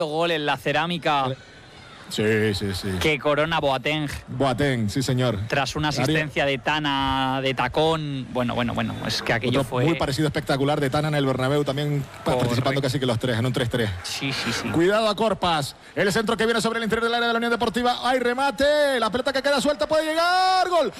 Gol en la cerámica. Sí. Que corona Boateng. Boateng, sí señor. Tras una asistencia de Tana de tacón. Bueno, es que aquello fue... Muy parecido espectacular de Tana en el Bernabéu, también participando casi que los tres, en un 3-3. Sí. Cuidado a Corpas. El centro que viene sobre el interior del área de la Unión Deportiva. ¡Hay remate! La pelota que queda suelta puede llegar. ¡Gol!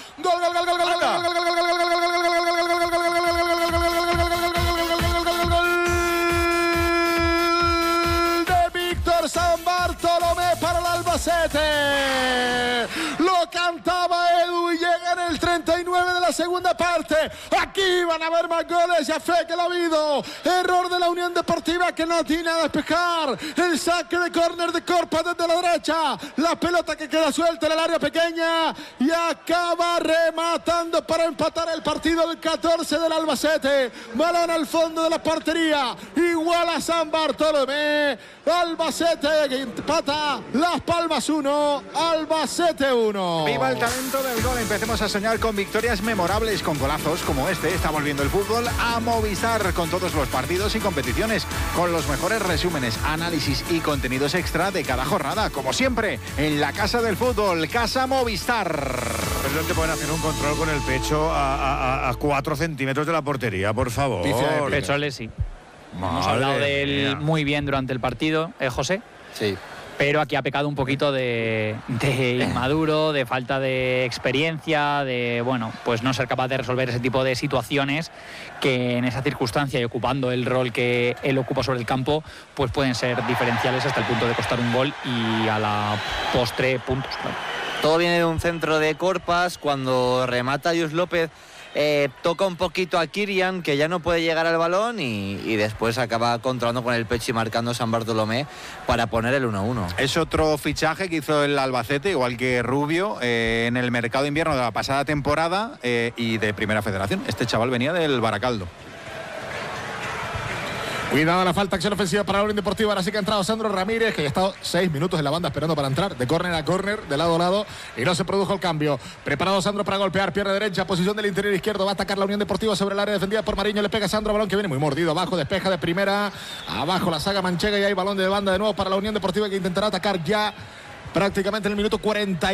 San Bartolomé para el Albacete. Lo cantaba Edu y llega en el 39 de la segunda parte. Aquí van a haber más goles, ya fe que lo ha habido. Error de la Unión Deportiva que no tiene a despejar. El saque de córner de Corpa desde la derecha. La pelota que queda suelta en el área pequeña y acaba rematando para empatar el partido el 14 del Albacete. Balón al fondo de la portería. Igual a San Bartolomé. Albacete que empata. Las Palmas 1, Albacete 1. Viva el talento del gol. Empecemos a soñar con victorias memorables, con golazos como este. Está volviendo el fútbol a Movistar, con todos los partidos y competiciones, con los mejores resúmenes, análisis y contenidos extra de cada jornada, como siempre en la Casa del Fútbol, Casa Movistar. Pero no te pueden hacer un control con el pecho a 4 centímetros de la portería, por favor. Pecholes sí. Hemos hablado de él muy bien durante el partido, José. Sí. Pero aquí ha pecado un poquito de inmaduro, de falta de experiencia, de, pues no ser capaz de resolver ese tipo de situaciones que en esa circunstancia y ocupando el rol que él ocupa sobre el campo, pues pueden ser diferenciales hasta el punto de costar un gol y a la postre puntos. Claro. Todo viene de un centro de Corpas. Cuando remata Yus López, toca un poquito a Kirian, que ya no puede llegar al balón, y después acaba controlando con el pecho y marcando San Bartolomé para poner el 1-1. Es otro fichaje que hizo el Albacete, igual que Rubio, en el mercado de invierno de la pasada temporada y de Primera Federación. Este chaval venía del Baracaldo. Cuidado la falta, acción ofensiva para la Unión Deportiva. Ahora sí que ha entrado Sandro Ramírez, que ya ha estado 6 minutos en la banda esperando para entrar, de córner a córner, de lado a lado, y no se produjo el cambio. Preparado Sandro para golpear, pierna derecha, posición del interior izquierdo, va a atacar la Unión Deportiva sobre el área defendida por Mariño, le pega Sandro, balón que viene muy mordido, abajo, despeja de primera, abajo la saga manchega y hay balón de banda de nuevo para la Unión Deportiva, que intentará atacar ya prácticamente en el minuto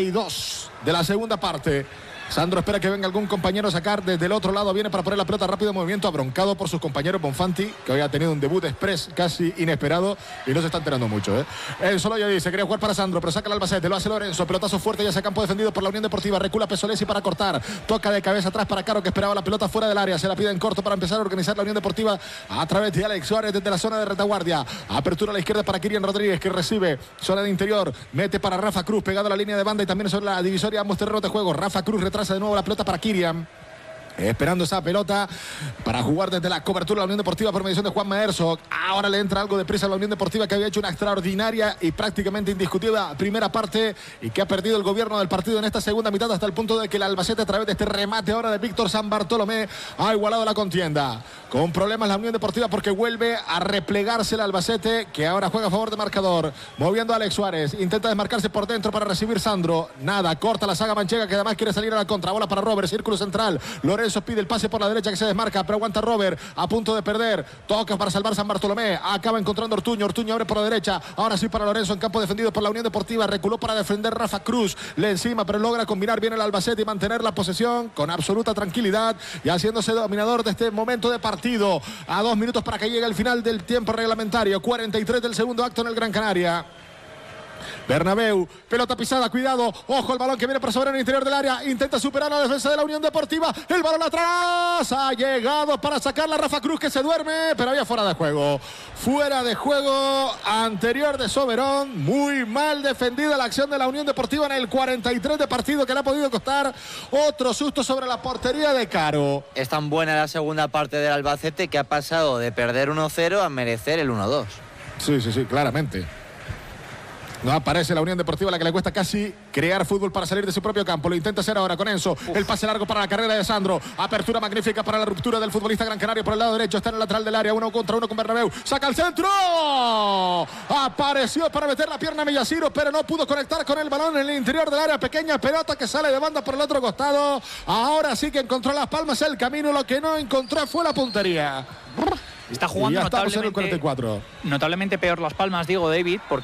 42 de la segunda parte. Sandro espera que venga algún compañero a sacar desde el otro lado, viene para poner la pelota rápido, movimiento abroncado por sus compañeros. Bonfanti, que hoy ha tenido un debut express casi inesperado y no se está enterando mucho. El solo ya dice, quería jugar para Sandro, pero saca el Albacete, lo hace Lorenzo, pelotazo fuerte, ya se campo defendido por la Unión Deportiva, recula Pesolesi para cortar, toca de cabeza atrás para Caro, que esperaba la pelota fuera del área, se la pide en corto para empezar a organizar la Unión Deportiva a través de Alex Suárez desde la zona de retaguardia, apertura a la izquierda para Kirian Rodríguez, que recibe, zona de interior, mete para Rafa Cruz, pegado a la línea de banda y también sobre la divisoria, ambos terrenos de juego. Rafa Cruz retrasa de nuevo la pelota para Kirian, esperando esa pelota para jugar desde la cobertura de la Unión Deportiva por mediación de Juan Herzog. Ahora le entra algo de prisa a la Unión Deportiva, que había hecho una extraordinaria y prácticamente indiscutible primera parte y que ha perdido el gobierno del partido en esta segunda mitad, hasta el punto de que el Albacete, a través de este remate ahora de Víctor San Bartolomé, ha igualado la contienda. Con problemas la Unión Deportiva porque vuelve a replegarse el Albacete, que ahora juega a favor de marcador, moviendo a Alex Suárez, intenta desmarcarse por dentro para recibir Sandro, nada, corta la saga manchega, que además quiere salir a la contra, bola para Robert, círculo central, Lorenzo pide el pase por la derecha, que se desmarca, pero aguanta Robert, a punto de perder, toca para salvar San Bartolomé, acaba encontrando Ortuño abre por la derecha, ahora sí para Lorenzo en campo defendido por la Unión Deportiva, reculó para defender Rafa Cruz, le encima, pero logra combinar bien el Albacete y mantener la posesión con absoluta tranquilidad y haciéndose dominador de este momento de partido. A 2 minutos para que llegue el final del tiempo reglamentario, 43 del segundo acto en el Gran Canaria. Bernabéu, pelota pisada, cuidado, ojo el balón que viene para sobre el interior del área, intenta superar la defensa de la Unión Deportiva, el balón atrás, ha llegado para sacar la Rafa Cruz, que se duerme, pero había fuera de juego anterior de Soberón. Muy mal defendida la acción de la Unión Deportiva en el 43 de partido, que le ha podido costar otro susto sobre la portería de Caro. Es tan buena la segunda parte del Albacete que ha pasado de perder 1-0 a merecer el 1-2. Sí, claramente. No aparece la Unión Deportiva, la que le cuesta casi crear fútbol para salir de su propio campo. Lo intenta hacer ahora con Enzo. El pase largo para la carrera de Sandro. Apertura magnífica para la ruptura del futbolista gran canario por el lado derecho. Está en el lateral del área. 1 contra 1 con Bernabéu. Saca el centro. Apareció para meter la pierna a Millaciro, pero no pudo conectar con el balón en el interior del área pequeña. Pelota que sale de banda por el otro costado. Ahora sí que encontró Las Palmas el camino. Lo que no encontró fue la puntería. Está jugando notablemente peor Las Palmas, digo, David, porque